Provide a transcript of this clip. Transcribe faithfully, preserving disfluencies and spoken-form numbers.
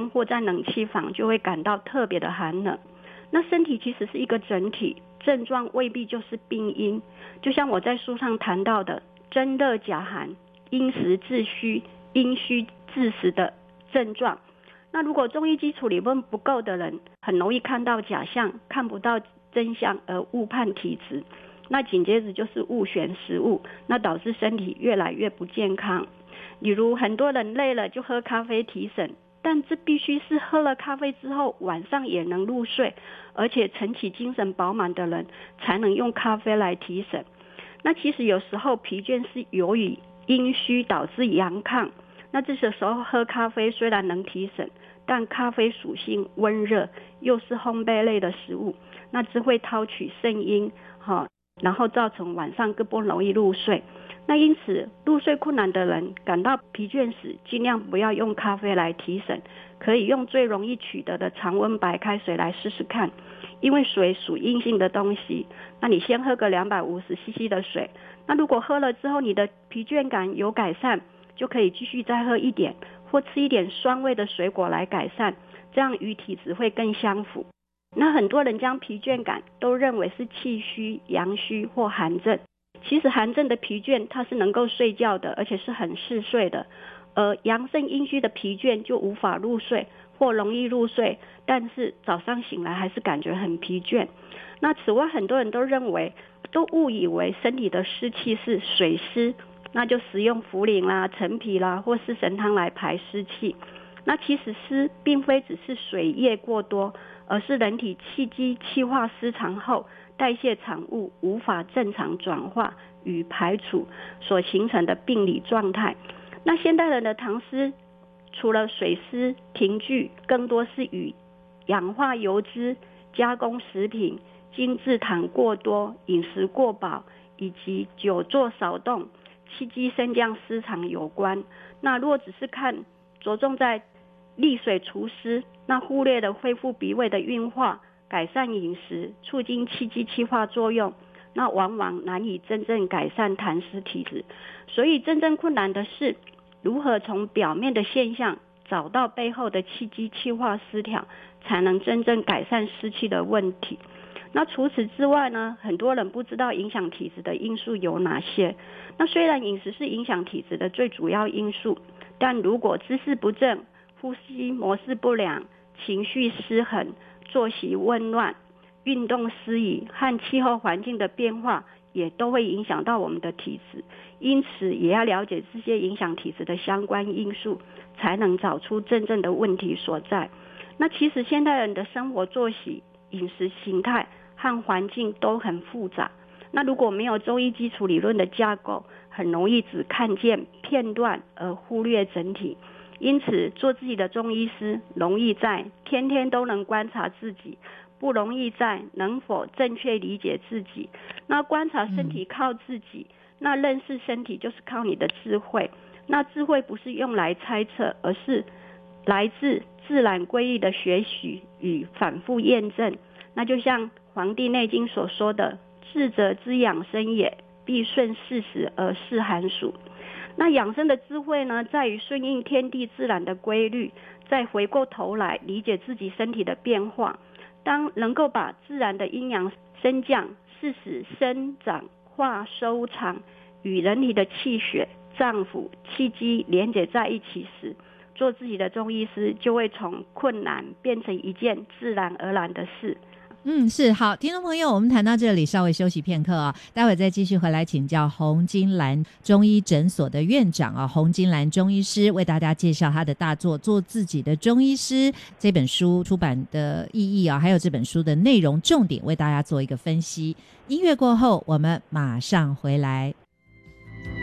间或在冷气房就会感到特别的寒冷。那身体其实是一个整体，症状未必就是病因，就像我在书上谈到的真热假寒、因实致虚、因虚致实的症状。那如果中医基础理论不够的人，很容易看到假象，看不到真相而误判体质，那紧接着就是误选食物，那导致身体越来越不健康。比如很多人累了就喝咖啡提神，但这必须是喝了咖啡之后晚上也能入睡，而且晨起精神饱满的人才能用咖啡来提神。那其实有时候疲倦是由于阴虚导致阳亢，那这时候喝咖啡虽然能提神，但咖啡属性温热，又是烘焙类的食物，那只会掏取肾阴，然后造成晚上更不容易入睡。那因此入睡困难的人感到疲倦时，尽量不要用咖啡来提神，可以用最容易取得的常温白开水来试试看。因为水属阴性的东西，那你先喝个两百五十 C C 的水，那如果喝了之后你的疲倦感有改善，就可以继续再喝一点，或吃一点酸味的水果来改善，这样与体质会更相符。那很多人将疲倦感都认为是气虚、阳虚或寒症，其实寒症的疲倦它是能够睡觉的，而且是很嗜睡的，而阳盛阴虚的疲倦就无法入睡或容易入睡，但是早上醒来还是感觉很疲倦。那此外很多人都认为都误以为身体的湿气是水湿，那就食用茯苓啦、陈皮啦或是神汤来排湿气。那其实湿并非只是水液过多，而是人体气机气化失常后，代谢产物无法正常转化与排除所形成的病理状态。那现代人的糖湿除了水湿停聚，更多是与氧化油脂、加工食品、精制糖过多、饮食过饱以及久坐少动、气机升降失常有关。那如果只是看着重在利水除湿，那忽略了恢复脾胃的运化、改善饮食、促进气机气化作用，那往往难以真正改善痰湿体质。所以真正困难的是如何从表面的现象找到背后的气机气化失调，才能真正改善湿气的问题。那除此之外呢，很多人不知道影响体质的因素有哪些。那虽然饮食是影响体质的最主要因素，但如果姿势不正、呼吸模式不良、情绪失衡、作息紊乱、运动失宜和气候环境的变化，也都会影响到我们的体质。因此也要了解这些影响体质的相关因素，才能找出真正的问题所在。那其实现代人的生活作息、饮食形态和环境都很复杂，那如果没有中医基础理论的架构，很容易只看见片段而忽略整体。因此做自己的中医师容易在天天都能观察自己，不容易在能否正确理解自己。那观察身体靠自己、嗯、那认识身体就是靠你的智慧。那智慧不是用来猜测，而是来自自然规律的学习与反复验证。那就像《黄帝内经》所说的，智者之养生也，必顺四时而适寒暑。那养生的智慧呢，在于顺应天地自然的规律，再回过头来理解自己身体的变化。当能够把自然的阴阳升降、适时生长、化收藏与人体的气血、脏腑、气机连结在一起时，做自己的中医师就会从困难变成一件自然而然的事。 嗯，是。好，听众朋友，我们谈到这里稍微休息片刻啊，待会再继续回来请教洪金兰中医诊所的院长啊，洪金兰中医师为大家介绍他的大作《做自己的中医师》这本书出版的意义啊，还有这本书的内容重点为大家做一个分析。音乐过后我们马上回来。